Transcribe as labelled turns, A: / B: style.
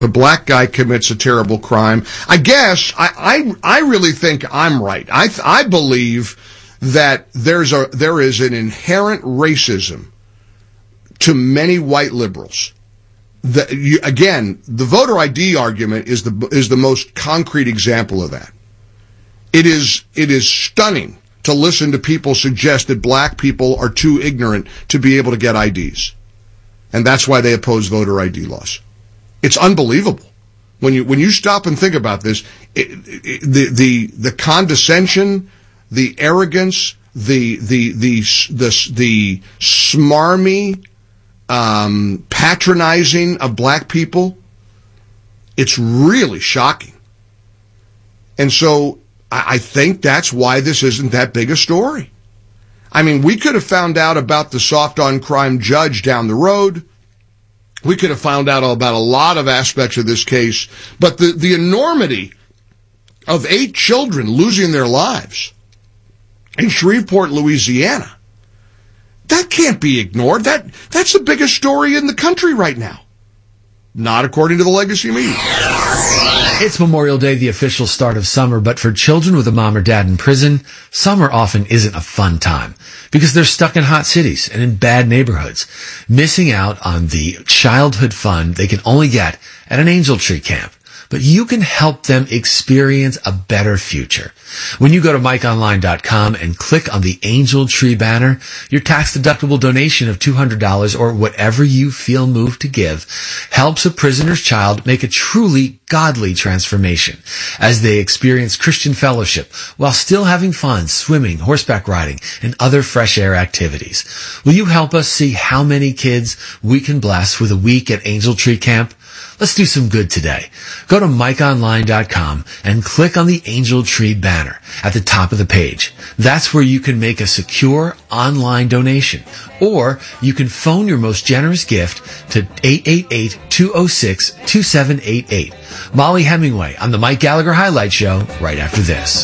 A: a black guy commits a terrible crime, I guess I really think I'm right. I believe that there is an inherent racism to many white liberals. Again, the voter ID argument is the most concrete example of that. It is stunning to listen to people suggest that black people are too ignorant to be able to get IDs, and that's why they oppose voter ID laws. It's unbelievable when you stop and think about this. The condescension, the arrogance, the smarmy, patronizing of black people. It's really shocking, and so I think that's why this isn't that big a story. I mean, we could have found out about the soft on crime judge down the road. We could have found out about a lot of aspects of this case, but the enormity of 8 children losing their lives in Shreveport, Louisiana, that can't be ignored. That's the biggest story in the country right now. Not according to the legacy media.
B: It's Memorial Day, the official start of summer, but for children with a mom or dad in prison, summer often isn't a fun time because they're stuck in hot cities and in bad neighborhoods, missing out on the childhood fun they can only get at an Angel Tree camp. But you can help them experience a better future. When you go to MikeOnline.com and click on the Angel Tree banner, your tax-deductible donation of $200 or whatever you feel moved to give helps a prisoner's child make a truly godly transformation as they experience Christian fellowship while still having fun swimming, horseback riding, and other fresh air activities. Will you help us see how many kids we can bless with a week at Angel Tree Camp? Let's do some good today. Go to MikeOnline.com and click on the Angel Tree banner at the top of the page. That's where you can make a secure online donation, or you can phone your most generous gift to 888-206-2788. Molly Hemingway on the Mike Gallagher Highlight Show right after this.